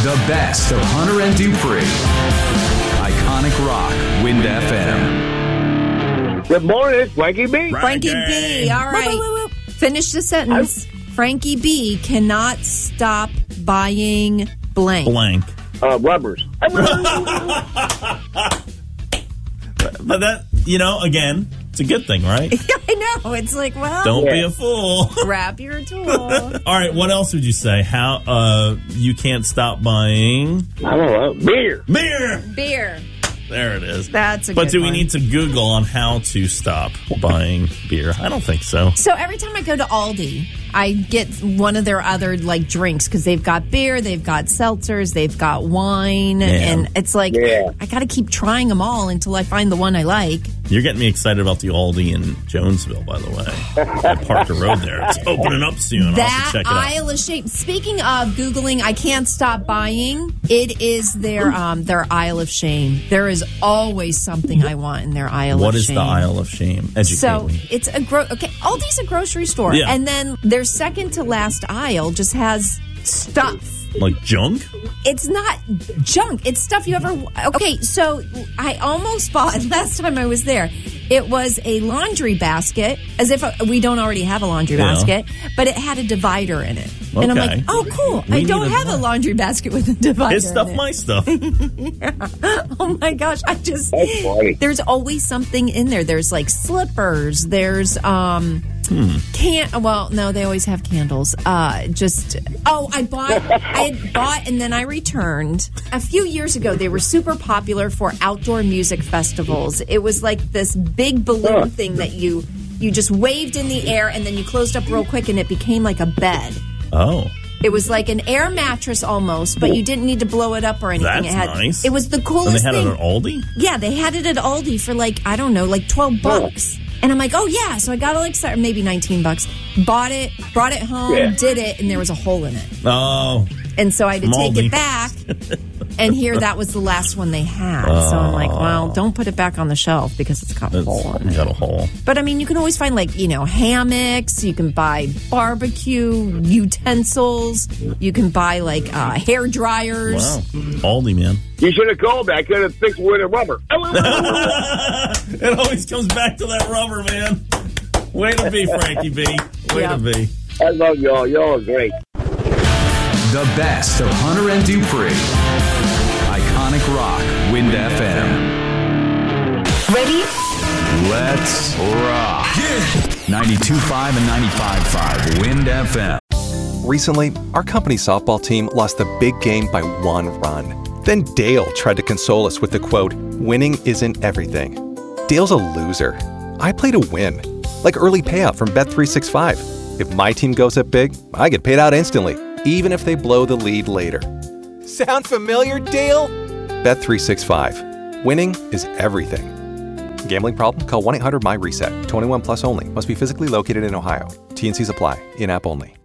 The best of Hunter and Dupree. Iconic Rock, Wind FM. Good morning, Frankie B. Frankie B. All right. Finish the sentence. Frankie B cannot stop buying blank. Rubbers. But that, again, it's a good thing, right? I know. It's like, well, Don't be a fool. grab your tool. All right, what else would you say? How you can't stop buying I don't know. Beer. Beer. There it is. That's a But good do we one. need to Google on how to stop buying beer? I don't think so. So every time I go to Aldi, I get one of their other drinks because they've got beer, they've got seltzers, they've got wine, and it's like I got to keep trying them all until I find the one I like. You're getting me excited about the Aldi in Jonesville, by the way. At Parker Road there. It's opening up soon. I'll have to check it out. Aisle of shame. Speaking of Googling, I can't stop buying. It is their aisle of shame. There is always something I want in their aisle of shame. What is the aisle of shame? Educate me. It's Aldi's a grocery store, Yeah. and then their second to last aisle just has stuff. Like junk? It's not junk. It's stuff you ever... Okay, so I almost bought, last time I was there, it was a laundry basket, as if we don't already have a laundry basket, but it had a divider in it. Okay. And I'm like, oh, cool. I don't have a laundry basket with a divider His stuff, in it. my stuff. Oh, my gosh. That's funny. There's always something in there. There's slippers. There's... Well, no, they always have candles. I had bought and then I returned. A few years ago, they were super popular for outdoor music festivals. It was like this big balloon thing that you just waved in the air and then you closed up real quick and it became like a bed. Oh. It was like an air mattress almost, but you didn't need to blow it up or anything. That's nice. It was the And coolest they had thing. it at Aldi? Yeah, they had it at Aldi for $12. And I'm like, oh yeah. So I got it maybe $19. Bought it, brought it home, did it, and there was a hole in it. Oh. And so I had to take Aldi. it back. And here, that was the last one they had. So I'm like, well, don't put it back on the shelf because it's got a hole in it. Got a hole. But I mean, you can always find hammocks. You can buy barbecue utensils. You can buy hair dryers. Wow. Aldi, man. You should have called me. I could have fixed with a rubber. It always comes back to that rubber, man. Way to be, Frankie B. Way to be. I love y'all. Y'all are great. The best of Hunter and Dupree. Iconic Rock, Wind FM. Ready? Let's rock. 92.5 and 95.5, Wind FM. Recently, our company's softball team lost the big game by 1 run. Then Dale tried to console us with the quote, "Winning isn't everything." Dale's a loser. I play to win. Like early payout from Bet365. If my team goes up big, I get paid out instantly, even if they blow the lead later. Sound familiar, Dale? Bet365. Winning is everything. Gambling problem? Call 1-800-MY-RESET. 21 plus only. Must be physically located in Ohio. T&Cs apply. In-app only.